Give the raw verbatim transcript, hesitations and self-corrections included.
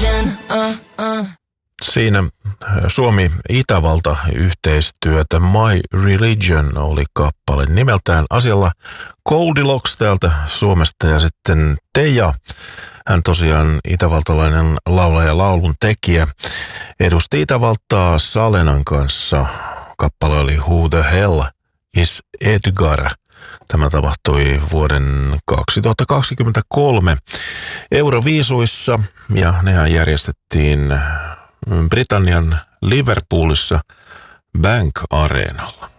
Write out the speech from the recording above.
religion. Uh, uh. Siinä Suomi-Itävalta-yhteistyötä My Religion oli kappale nimeltään asialla Goldilocks täältä Suomesta ja sitten Teija. Hän tosiaan itävaltalainen laulaja ja laulun tekijä edusti Itävaltaa Salenan kanssa. Kappale oli Who the Hell is Edgar? Tämä tapahtui vuoden kaksituhattakaksikymmentäkolme Euroviisuissa ja nehän järjestettiin Britannian Liverpoolissa Bank Areenalla.